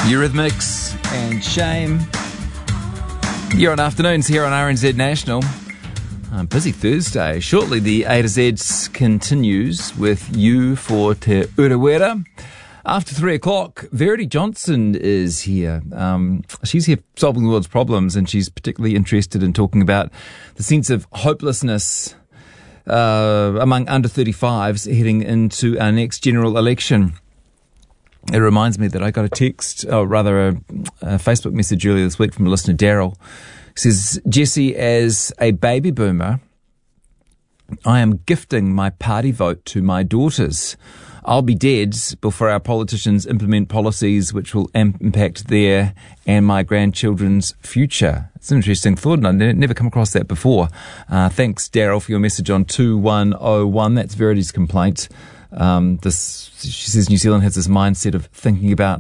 Eurythmics and Shame. You're on Afternoons here on RNZ National. Busy Thursday. Shortly the A to Z continues with you for Te Urewera. After 3 o'clock, Verity Johnson is here. She's here solving the world's problems, and she's particularly interested in talking about the sense of hopelessness among under 35s heading into our next general election. It reminds me that I got a text, or rather a Facebook message earlier this week from a listener, Daryl. He says, Jesse, as a baby boomer, I am gifting my party vote to my daughters. I'll be dead before our politicians implement policies which will impact their and my grandchildren's future. It's an interesting thought, and I've never come across that before. Thanks, Daryl, for your message on 2101. That's Verity's complaint. She says New Zealand has this mindset of thinking about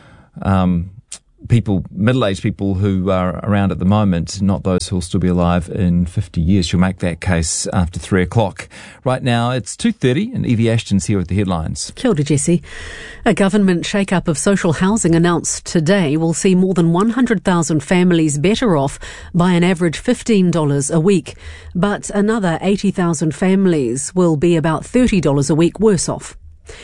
middle-aged people who are around at the moment, not those who will still be alive in 50 years. She'll make that case after 3 o'clock. Right now, it's 2:30, and Evie Ashton's here with the headlines. Kia ora, Jesse. A government shake-up of social housing announced today will see more than 100,000 families better off by an average $15 a week. But another 80,000 families will be about $30 a week worse off.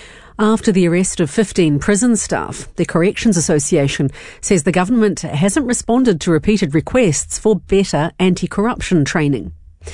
After the arrest of 15 prison staff, the Corrections Association says the government hasn't responded to repeated requests for better anti-corruption training.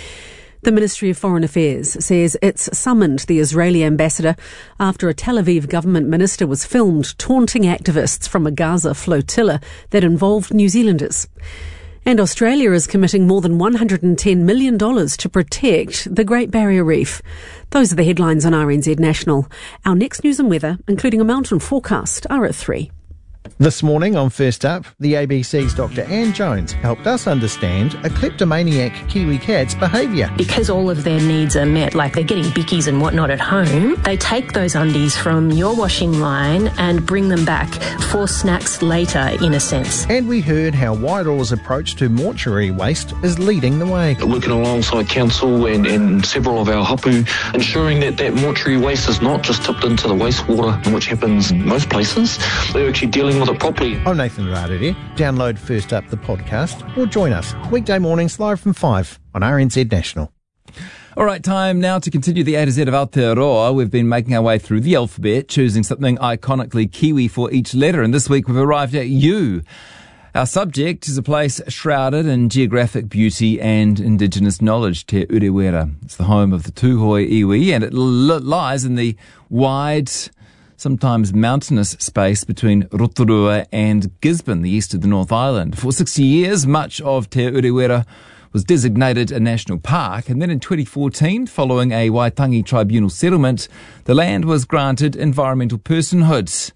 The Ministry of Foreign Affairs says it's summoned the Israeli ambassador after a Tel Aviv government minister was filmed taunting activists from a Gaza flotilla that involved New Zealanders. And Australia is committing more than $110 million to protect the Great Barrier Reef. Those are the headlines on RNZ National. Our next news and weather, including a mountain forecast, are at 3. This morning on First Up, the ABC's Dr. Anne Jones helped us understand a kleptomaniac Kiwi cat's behaviour. Because all of their needs are met, like they're getting bickies and whatnot at home, they take those undies from your washing line and bring them back for snacks later, in a sense. And we heard how Wairoa's approach to mortuary waste is leading the way. Working alongside council and several of our hapu, ensuring that mortuary waste is not just tipped into the wastewater, which happens in most places. They're actually dealing with it properly. I'm Nathan Rada here. Download First Up the podcast or join us weekday mornings live from 5 on RNZ National. All right, time now to continue the A to Z of Aotearoa. We've been making our way through the alphabet, choosing something iconically Kiwi for each letter, and this week we've arrived at U. Our subject is a place shrouded in geographic beauty and indigenous knowledge, Te Urewera. It's the home of the Tūhoe iwi, and it lies in the wide, sometimes mountainous space between Rotorua and Gisborne, the east of the North Island. For 60 years, much of Te Urewera was designated a national park, and then in 2014, following a Waitangi Tribunal settlement, the land was granted environmental personhood.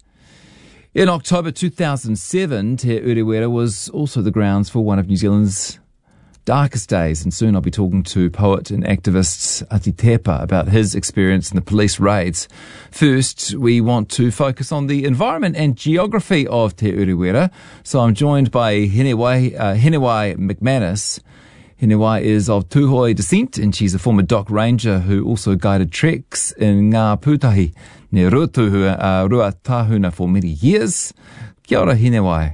In October 2007, Te Urewera was also the grounds for one of New Zealand's darkest days, and soon I'll be talking to poet and activist Ati Tepa about his experience in the police raids. First, we want to focus on the environment and geography of Te Urewera, so I'm joined by Henewai McManus. Henewai is of Tūhoe descent, and she's a former dock ranger who also guided treks in Ngā Pūtahi near Ruatahuna for many years. Kia ora, Henewai.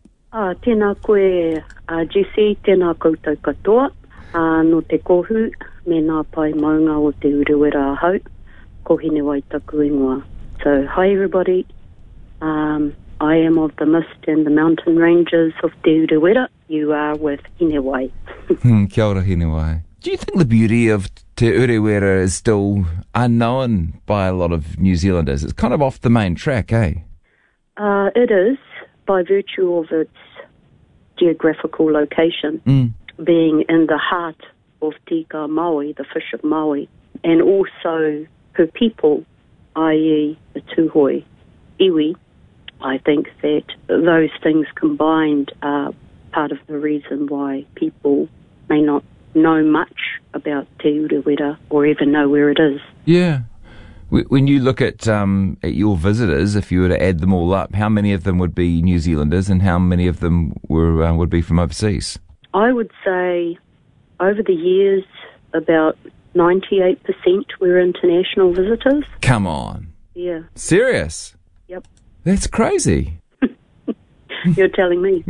Tēnā koe, Jesse, tēnā koutou katoa, no te kohu, me nā pai maunga o te Urewera ahau, ko Henewai taku ingoa. So, hi everybody, I am of the mist and the mountain ranges of Te Urewera. You are with Henewai. Kia ora, Henewai. Do you think the beauty of Te Urewera is still unknown by a lot of New Zealanders? It's kind of off the main track, eh? It is, by virtue of its geographical location, being in the heart of Tika Maui, the fish of Maui, and also her people, i.e. the Tūhoe iwi. I think that those things combined are part of the reason why people may not know much about Te Urewera or even know where it is. Yeah. When you look at your visitors, if you were to add them all up, how many of them would be New Zealanders and how many of them would be from overseas? I would say over the years about 98% were international visitors. Come on. Yeah. Serious? Yep. That's crazy. You're telling me.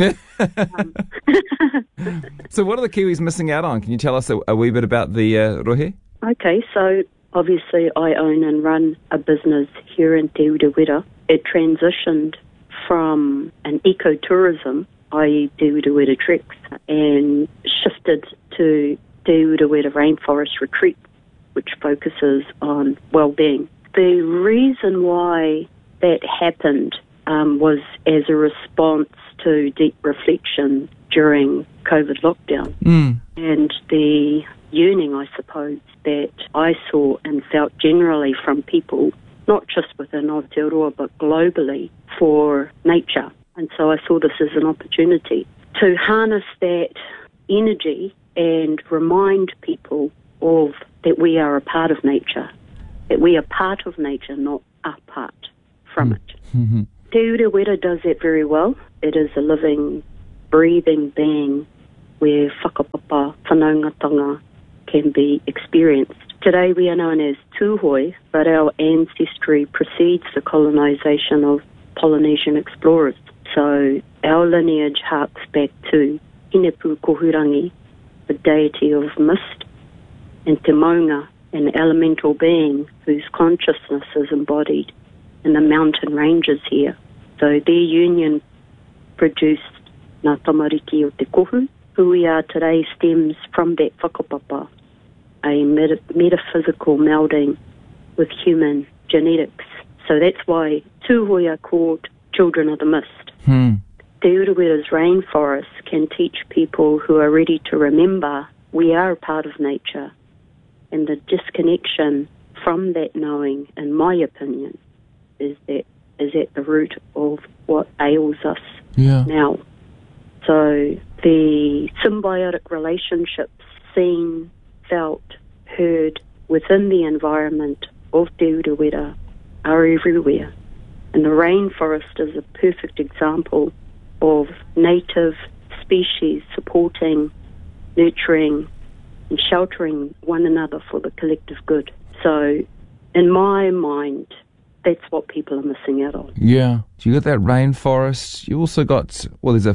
So what are the Kiwis missing out on? Can you tell us a wee bit about the rohe? Okay, so obviously I own and run a business here in Te Urewera. It transitioned from an ecotourism, i.e. Te Urewera Treks, and shifted to Te Urewera Rainforest Retreat, which focuses on well-being. The reason why that happened was as a response to deep reflection during COVID lockdown. And the yearning, I suppose, that I saw and felt generally from people, not just within Aotearoa but globally, for nature. And so I saw this as an opportunity to harness that energy and remind people of that we are a part of nature, that we are part of nature, not apart from it. Mm-hmm. Te Urewera does that very well. It is a living, breathing being where whakapapa, whanaungatanga can be experienced. Today we are known as Tūhoe, but our ancestry precedes the colonisation of Polynesian explorers. So our lineage harks back to Hinepu Kohurangi, the deity of mist, and Te Maunga, an elemental being whose consciousness is embodied in the mountain ranges here. So their union produced Ngā Tamariki o Te Kohu. Who we are today stems from that whakapapa, a metaphysical melding with human genetics. So that's why Tūhoe are called children of the mist. Te Urewera's rainforest can teach people who are ready to remember we are a part of nature, and the disconnection from that knowing, in my opinion, is at the root of what ails us now. So the symbiotic relationships seen, felt, heard within the environment of Te Urewera are everywhere. And the rainforest is a perfect example of native species supporting, nurturing, and sheltering one another for the collective good. So, in my mind, that's what people are missing out on. Yeah. So you got that rainforest. You also got, well, there's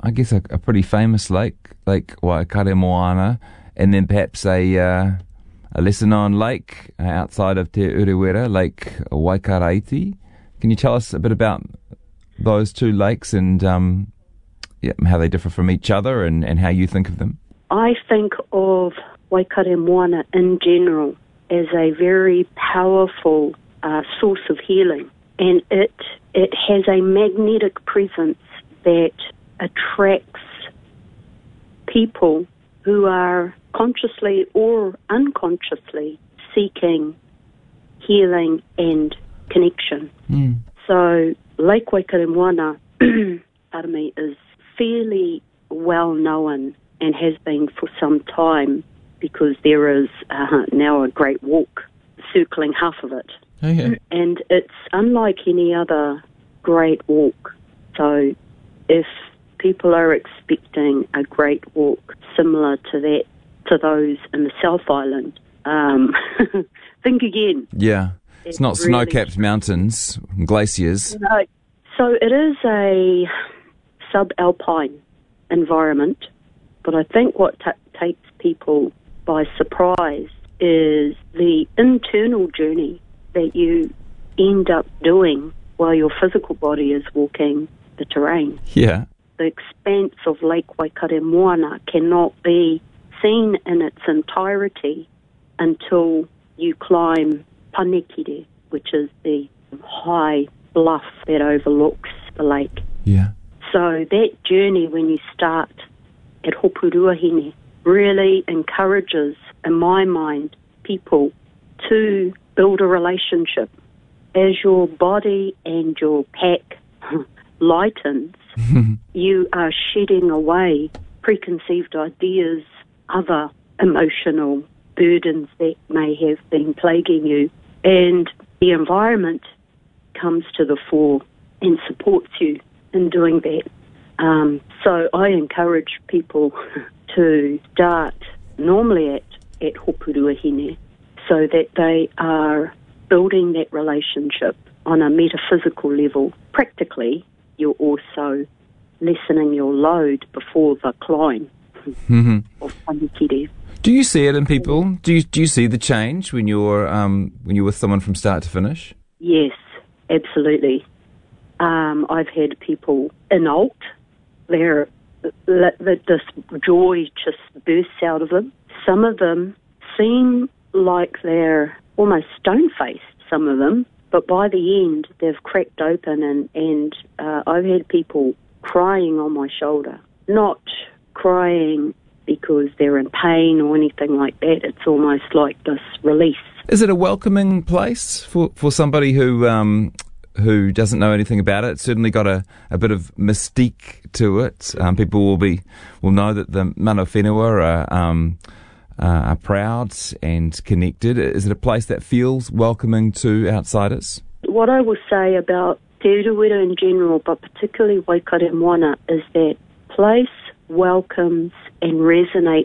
a pretty famous lake, Lake Waikato Moana, and then perhaps a lesser known lake outside of Te Urewera, Lake Waikaraiti. Can you tell us a bit about those two lakes and how they differ from each other and how you think of them? I think of Waikato Moana in general as a very powerful source of healing, and it has a magnetic presence that attracts people who are consciously or unconsciously seeking healing and connection. So Lake Waikato Moana is fairly well known and has been for some time because there is now a great walk circling half of it. Oh, yeah. And it's unlike any other great walk. So if people are expecting a great walk similar to those in the South Island, think again. Yeah. It's not really snow-capped mountains, glaciers. No. So it is a subalpine environment, but I think what takes people by surprise is the internal journey that you end up doing while your physical body is walking the terrain. Yeah. The expanse of Lake Waikato Moana cannot be seen in its entirety until you climb Panekire, which is the high bluff that overlooks the lake. Yeah. So that journey, when you start at Hopuruahine, really encourages, in my mind, people to build a relationship. As your body and your pack lightens, you are shedding away preconceived ideas, other emotional burdens that may have been plaguing you, and the environment comes to the fore and supports you in doing that. So I encourage people to start normally at Hopuruahine so that they are building that relationship on a metaphysical level. Practically, you're also lessening your load before the climb of Panikiri. Do you see it in people? Do you see the change when you're with someone from start to finish? Yes, absolutely. I've had people inult. This joy just bursts out of them. Some of them seem like they're almost stone-faced, some of them, but by the end they've cracked open and I've had people crying on my shoulder, not crying because they're in pain or anything like that. It's almost like this release. Is it a welcoming place for somebody who doesn't know anything about it? It's certainly got a bit of mystique to it. People will know that the mana whenua are proud and connected. Is it a place that feels welcoming to outsiders? What I will say about Te Urewera in general, but particularly Waikaremoana, is that place welcomes and resonates